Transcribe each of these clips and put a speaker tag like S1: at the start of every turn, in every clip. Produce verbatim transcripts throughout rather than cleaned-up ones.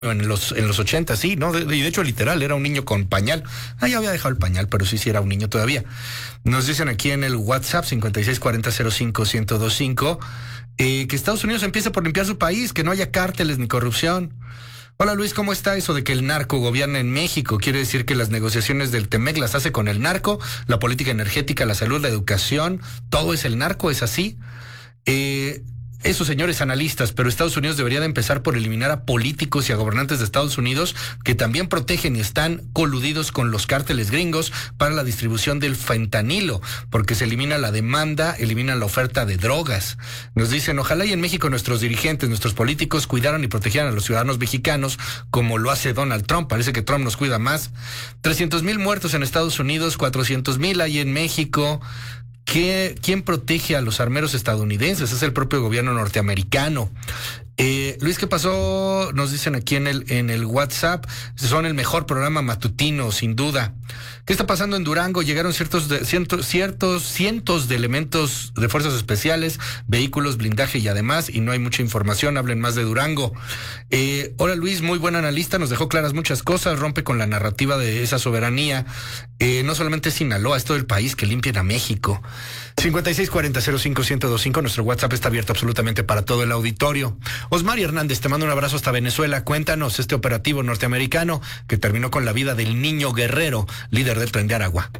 S1: en los en los ochenta, sí, ¿no? De, de hecho, literal, era un niño con pañal. Ah, ya había dejado el pañal, pero sí, sí era un niño todavía. Nos dicen aquí en el WhatsApp cincuenta y seis cuarenta cero cinco ciento veinticinco eh, que Estados Unidos empiece por limpiar su país, que no haya cárteles ni corrupción. Hola Luis, ¿cómo está eso de que el narco gobierna en México? ¿Quiere decir que las negociaciones del Temec las hace con el narco? La política energética, la salud, la educación, ¿todo es el narco? ¿Es así? Eh... Esos señores analistas, pero Estados Unidos debería de empezar por eliminar a políticos y a gobernantes de Estados Unidos que también protegen y están coludidos con los cárteles gringos para la distribución del fentanilo, porque se elimina la demanda, eliminan la oferta de drogas. Nos dicen, ojalá y en México nuestros dirigentes, nuestros políticos cuidaran y protegieran a los ciudadanos mexicanos como lo hace Donald Trump. Parece que Trump nos cuida más. trescientos mil muertos en Estados Unidos, cuatrocientos mil hay en México. ¿Qué, ¿Quién protege a los armeros estadounidenses? Es el propio gobierno norteamericano. Eh, Luis, ¿qué pasó? Nos dicen aquí en el, en el WhatsApp, son el mejor programa matutino, sin duda. ¿Qué está pasando en Durango? Llegaron ciertos, de, cientos, ciertos cientos de elementos de fuerzas especiales, vehículos, blindaje y además, y no hay mucha información, hablen más de Durango. Eh, hola Luis, muy buen analista, nos dejó claras muchas cosas, rompe con la narrativa de esa soberanía. Eh, no solamente es Sinaloa, es todo el país, que limpien a México. cincuenta y seis cuarenta cero cinco ciento veinticinco, nuestro WhatsApp está abierto absolutamente para todo el auditorio. Osmar Hernández, te mando un abrazo hasta Venezuela. Cuéntanos este operativo norteamericano que terminó con la vida del niño Guerrero, líder del Tren de Aragua.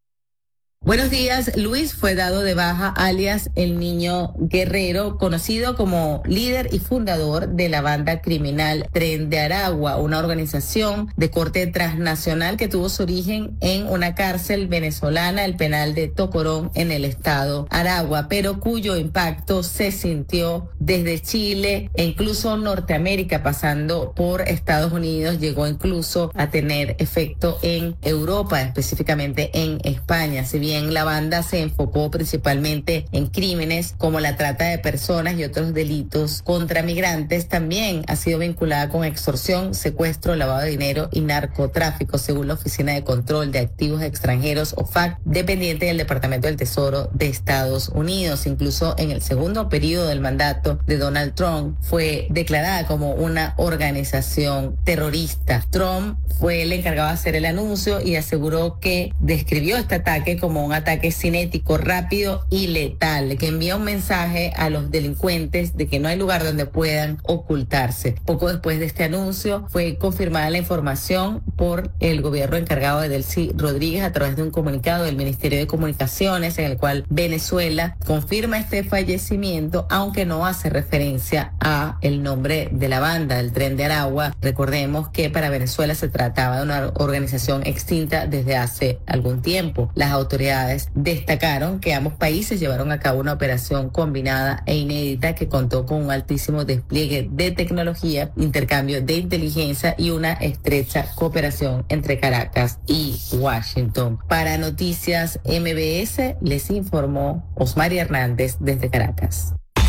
S2: Buenos días, Luis fue dado de baja alias el Niño Guerrero, conocido como líder y fundador de la banda criminal Tren de Aragua, una organización de corte transnacional que tuvo su origen en una cárcel venezolana, el penal de Tocorón en el estado Aragua, pero cuyo impacto se sintió desde Chile e incluso Norteamérica, pasando por Estados Unidos, llegó incluso a tener efecto en Europa, específicamente en España. Si bien la banda se enfocó principalmente en crímenes como la trata de personas y otros delitos contra migrantes, también ha sido vinculada con extorsión, secuestro, lavado de dinero y narcotráfico, según la Oficina de Control de Activos Extranjeros, O F A C, dependiente del Departamento del Tesoro de Estados Unidos. Incluso en el segundo periodo del mandato de Donald Trump fue declarada como una organización terrorista. Trump fue el encargado de hacer el anuncio y aseguró que describió este ataque como un ataque cinético, rápido y letal, que envía un mensaje a los delincuentes de que no hay lugar donde puedan ocultarse. Poco después de este anuncio fue confirmada la información por el gobierno encargado de Delcy Rodríguez a través de un comunicado del Ministerio de Comunicaciones, en el cual Venezuela confirma este fallecimiento, aunque no hace referencia a el nombre de la banda, el Tren de Aragua. Recordemos que para Venezuela se trataba de una organización extinta desde hace algún tiempo. Las autoridades destacaron que ambos países llevaron a cabo una operación combinada e inédita que contó con un altísimo despliegue de tecnología, intercambio de inteligencia y una estrecha cooperación entre Caracas y Washington. Para Noticias M B S les informó Osmar Hernández desde Caracas.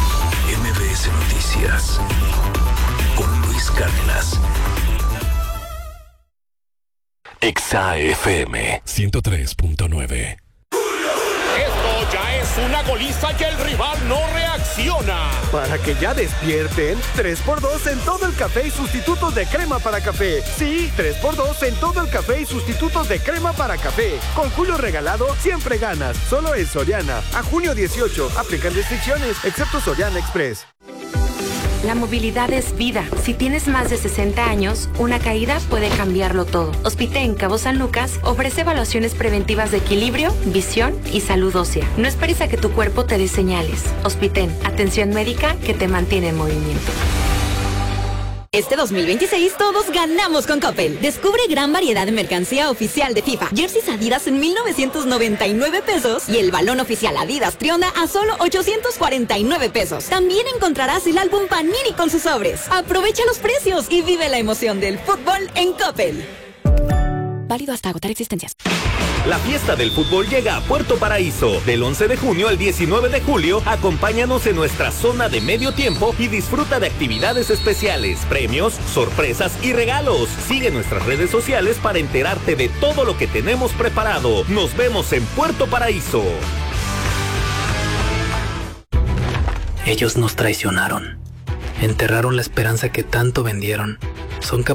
S3: M B S Noticias con Luis Cárdenas. Exa F M ciento tres punto nueve.
S4: Esto ya es una goliza y el rival no reacciona.
S5: Para que ya despierten, tres por dos en todo el café y sustitutos de crema para café. Sí, tres por dos en todo el café y sustitutos de crema para café. Con julio regalado, siempre ganas. Solo en Soriana. A junio dieciocho. Aplican restricciones, excepto Soriana Express.
S6: La movilidad es vida. Si tienes más de sesenta años, una caída puede cambiarlo todo. Hospitén Cabo San Lucas ofrece evaluaciones preventivas de equilibrio, visión y salud ósea. No esperes a que tu cuerpo te dé señales. Hospitén, atención médica que te mantiene en movimiento.
S7: Este dos mil veintiséis todos ganamos con Coppel. Descubre gran variedad de mercancía oficial de FIFA. Jerseys Adidas en mil novecientos noventa y nueve pesos y el balón oficial Adidas Trionda a solo ochocientos cuarenta y nueve pesos. También encontrarás el álbum Panini con sus sobres. Aprovecha los precios y vive la emoción del fútbol en Coppel. Válido hasta agotar existencias.
S8: La fiesta del fútbol llega a Puerto Paraíso. Del once de junio al diecinueve de julio, acompáñanos en nuestra zona de medio tiempo y disfruta de actividades especiales, premios, sorpresas y regalos. Sigue nuestras redes sociales para enterarte de todo lo que tenemos preparado. Nos vemos en Puerto Paraíso.
S9: Ellos nos traicionaron. Enterraron la esperanza que tanto vendieron. son